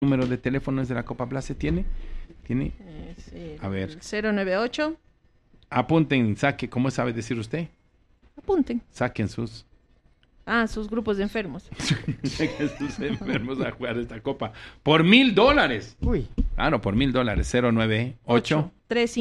número de teléfonos de la Copa Place tiene? A ver. 098. Apunten, ¿cómo sabe decir usted? Apunten. Saquen sus grupos de enfermos. Saquen sus enfermos a jugar esta copa. Por $1,000. Uy. Claro, por $1,000. 098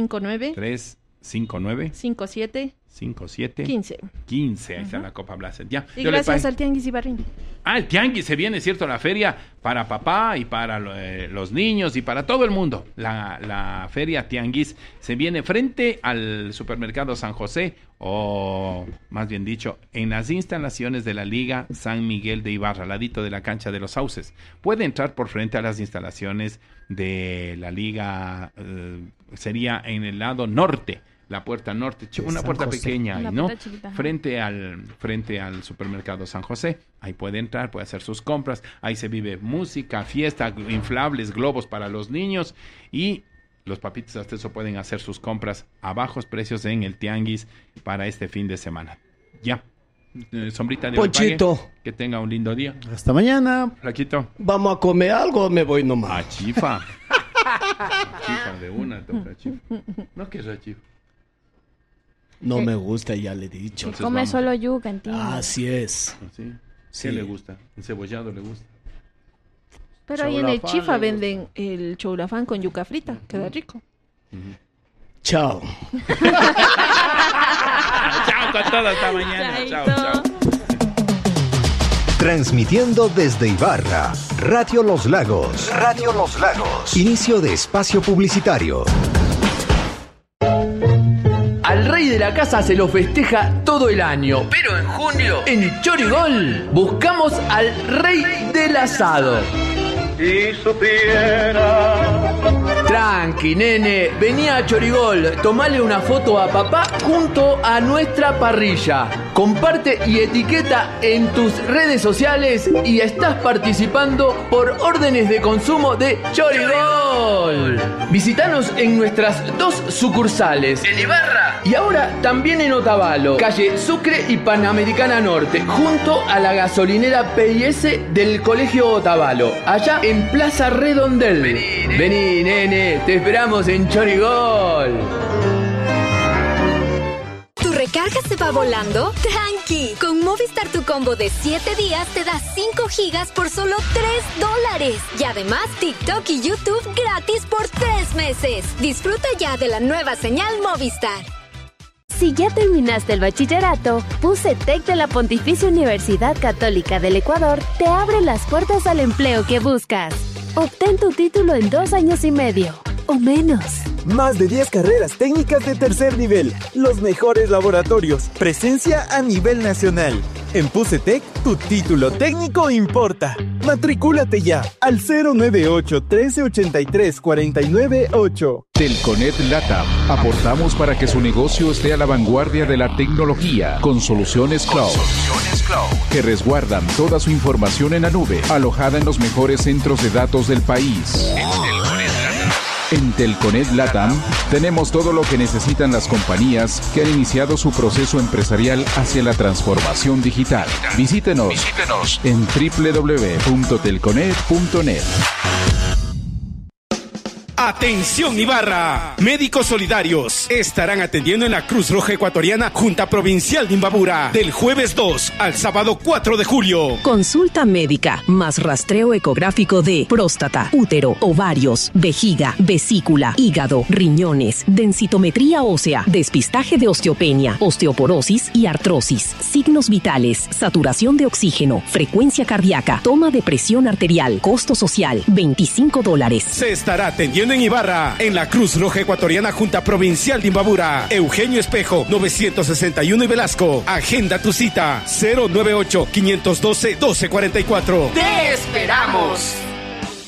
359 57 15. Ahí está la Copa Blaser. Ya. Y gracias al Tianguis Ibarrín. El Tianguis se viene, ¿cierto? La feria para papá y para los niños y para todo el mundo. La feria Tianguis se viene frente al supermercado San José, o más bien dicho, en las instalaciones de la Liga San Miguel de Ibarra, al ladito de la cancha de los Sauces. Puede entrar por frente a las instalaciones de la Liga, sería en el lado norte. La puerta norte, una puerta pequeña ahí, ¿no? Frente al supermercado San José. Ahí puede entrar, puede hacer sus compras. Ahí se vive música, fiesta, inflables, globos para los niños. Y los papitos hasta eso pueden hacer sus compras a bajos precios en el Tianguis para este fin de semana. Ya. Sombrita de Ponchito. Opague, que tenga un lindo día. Hasta mañana. Flaquito. ¿Vamos a comer algo o me voy nomás? Chifa. Chifa de una, toca chifa. No, que es chifa. No me gusta, ya le he dicho. Entonces come solo yuca, entiendo. Así es. ¿Sí? Sí. ¿Qué le gusta? ¿Encebollado le gusta? Pero ahí en el Chifa venden el choulafán con yuca frita. Queda rico. Chao. Chao con todo, hasta mañana. Chao. Transmitiendo desde Ibarra, Radio Los Lagos. Inicio de espacio publicitario. Al rey de la casa se lo festeja todo el año, pero en junio, en Chorigol, buscamos al rey del asado. Si supiera. Tranqui, nene, vení a Chorigol, tomale una foto a papá junto a nuestra parrilla. Comparte y etiqueta en tus redes sociales y estás participando por órdenes de consumo de Chorigol. Visítanos en nuestras 2 sucursales, en Ibarra y ahora también en Otavalo, calle Sucre y Panamericana Norte, junto a la gasolinera P&S del Colegio Otavalo, allá en Plaza Redondel. Vení, nene, te esperamos en Chorigol. ¿Tu recarga se va volando? ¡Tranqui! Con Movistar tu combo de 7 días te da 5 gigas por solo $3. Y además TikTok y YouTube gratis por 3 meses. Disfruta ya de la nueva señal Movistar. Si ya terminaste el bachillerato, PUCETEC de la Pontificia Universidad Católica del Ecuador te abre las puertas al empleo que buscas. Obtén tu título en 2 años y medio, o menos. Más de 10 carreras técnicas de tercer nivel, los mejores laboratorios, presencia a nivel nacional. En PUCETEC, tu título técnico importa. Matricúlate ya al 098-1383-498. Telconet LATAM. Aportamos para que su negocio esté a la vanguardia de la tecnología con soluciones cloud que resguardan toda su información en la nube, alojada en los mejores centros de datos del país. En Telconet LATAM tenemos todo lo que necesitan las compañías que han iniciado su proceso empresarial hacia la transformación digital. Visítenos en www.telconet.net. ¡Atención Ibarra! Médicos Solidarios estarán atendiendo en la Cruz Roja Ecuatoriana Junta Provincial de Imbabura del jueves 2 al sábado 4 de julio. Consulta médica más rastreo ecográfico de próstata, útero, ovarios, vejiga, vesícula, hígado, riñones, densitometría ósea, despistaje de osteopenia, osteoporosis y artrosis, signos vitales, saturación de oxígeno, frecuencia cardíaca, toma de presión arterial, costo social, $25. Se estará atendiendo en Ibarra, en la Cruz Roja Ecuatoriana Junta Provincial de Imbabura. Eugenio Espejo, 961 y Velasco. Agenda tu cita, 098-512-1244. ¡Te esperamos!